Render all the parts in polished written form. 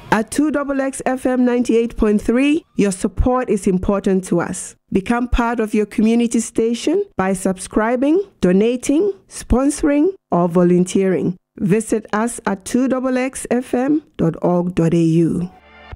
At 2XX FM 98.3, your support is important to us. Become part of your community station by subscribing, donating, sponsoring, or volunteering. Visit us at 2xxfm.org.au.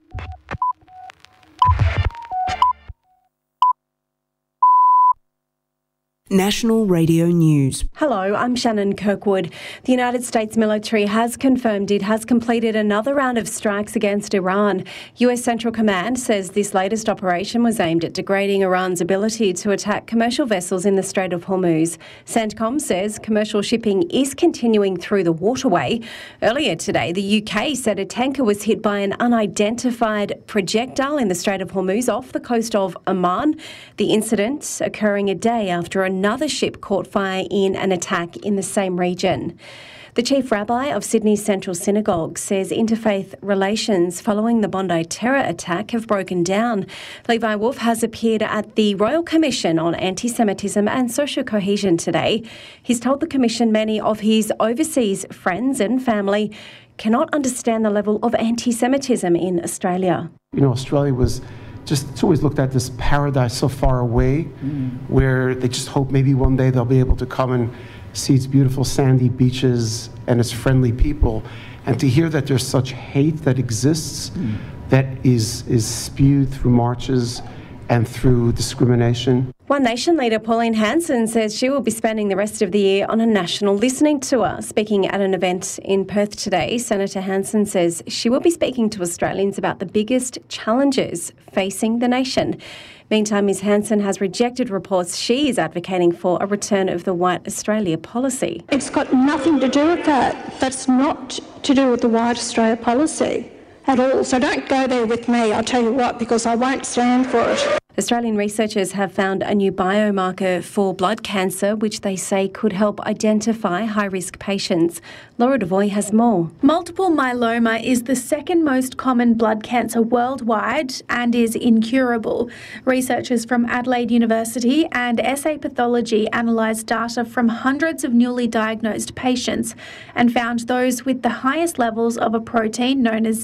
National Radio News. Hello, I'm Shannon Kirkwood. The United States military has confirmed it has completed another round of strikes against Iran. US Central Command says this latest operation was aimed at degrading Iran's ability to attack commercial vessels in the Strait of Hormuz. CENTCOM says commercial shipping is continuing through the waterway. Earlier today, the UK said a tanker was hit by an unidentified projectile in the Strait of Hormuz off the coast of Oman. The incident occurring a day after another ship caught fire in an attack in the same region. The Chief Rabbi of Sydney's Central Synagogue says interfaith relations following the Bondi terror attack have broken down. Levi Wolf has appeared at the Royal Commission on Anti-Semitism and Social Cohesion today. He's told the Commission many of his overseas friends and family cannot understand the level of anti-Semitism in Australia. You know, Australia was it's always looked at this paradise so far away, where they just hope maybe one day they'll be able to come and see its beautiful sandy beaches and its friendly people. And to hear that there's such hate that exists, that is spewed through marches and through discrimination. One Nation leader Pauline Hanson says she will be spending the rest of the year on a national listening tour. Speaking at an event in Perth today, Senator Hanson says she will be speaking to Australians about the biggest challenges facing the nation. Meantime, Ms Hanson has rejected reports she is advocating for a return of the White Australia policy. It's got nothing to do with that. That's not to do with the White Australia policy at all. So don't go there with me, I'll tell you what, because I won't stand for it. Australian researchers have found a new biomarker for blood cancer, which they say could help identify high-risk patients. Laura Devoy has more. Multiple myeloma is the second most common blood cancer worldwide and is incurable. Researchers from Adelaide University and SA Pathology analysed data from hundreds of newly diagnosed patients and found those with the highest levels of a protein known as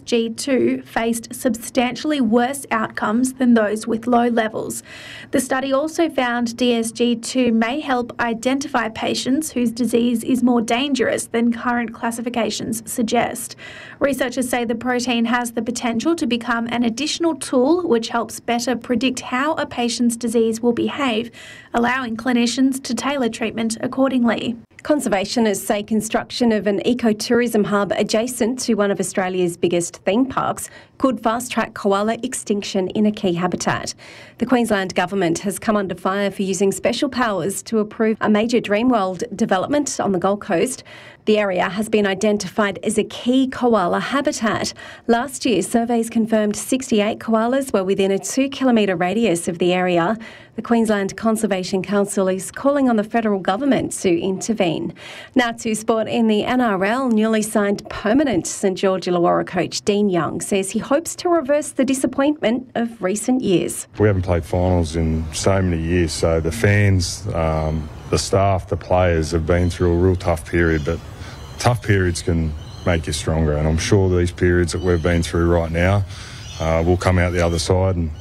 DSG2 faced substantially worse outcomes than those with low levels. The study also found DSG2 may help identify patients whose disease is more dangerous than current classifications suggest. Researchers say the protein has the potential to become an additional tool which helps better predict how a patient's disease will behave, allowing clinicians to tailor treatment accordingly. Conservationists say construction of an ecotourism hub adjacent to one of Australia's biggest theme parks could fast-track koala extinction in a key habitat. The Queensland Government has come under fire for using special powers to approve a major Dreamworld development on the Gold Coast. The area has been identified as a key koala habitat. Last year, surveys confirmed 68 koalas were within a 2-kilometre radius of the area. The Queensland Conservation Council is calling on the federal government to intervene. Now to sport in the NRL, newly signed permanent St George Illawarra coach Dean Young says he hopes to reverse the disappointment of recent years. We haven't played finals in so many years, so the fans, the staff, the players have been through a real tough period, but tough periods can make you stronger, and I'm sure these periods that we've been through right now will come out the other side, and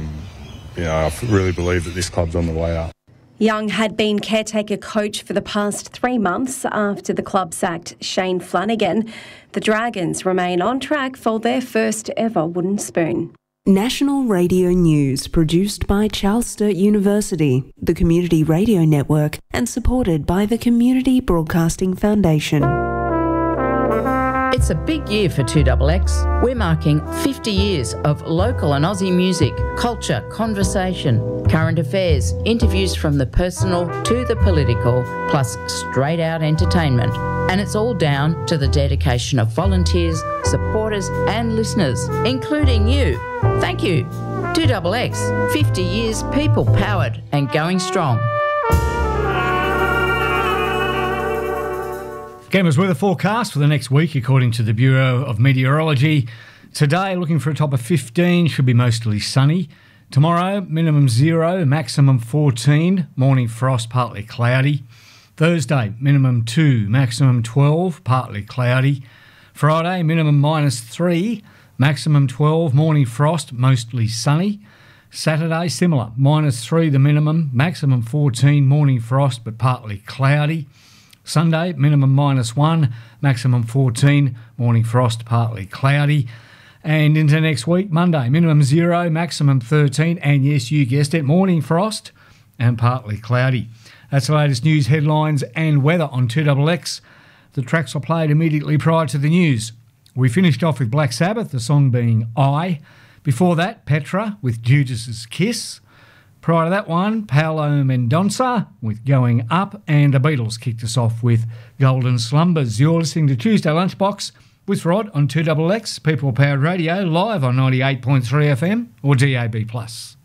I really believe that this club's on the way up. Young had been caretaker coach for the past 3 months after the club sacked Shane Flanagan. The Dragons remain on track for their first ever wooden spoon. National Radio News, produced by Charles Sturt University, the Community Radio Network, and supported by the Community Broadcasting Foundation. It's a big year for 2XX. We're marking 50 years of local and Aussie music, culture, conversation, current affairs, interviews from the personal to the political, plus straight out entertainment. And it's all down to the dedication of volunteers, supporters and listeners, including you. Thank you. 2XX, 50 years people powered and going strong. Gamers weather forecast for the next week according to the Bureau of Meteorology. Today looking for a top of 15, should be mostly sunny. Tomorrow minimum 0, maximum 14, morning frost, partly cloudy. Thursday minimum 2, maximum 12, partly cloudy. Friday, minimum -3, maximum 12, morning frost, mostly sunny. Saturday, similar, -3 the minimum, maximum 14, morning frost but partly cloudy. Sunday, minimum -1, maximum 14, morning frost, partly cloudy. And into next week, Monday, minimum 0, maximum 13, and yes, you guessed it, morning frost and partly cloudy. That's the latest news headlines and weather on 2XX. The tracks were played immediately prior to the news. We finished off with Black Sabbath, the song being I. Before that, Petra with Judas's Kiss. Prior to that one, Paolo Mendonça with Going Up, and the Beatles kicked us off with Golden Slumbers. You're listening to Tuesday Lunchbox with Rod on 2XX, People Powered Radio, live on 98.3 FM or DAB+.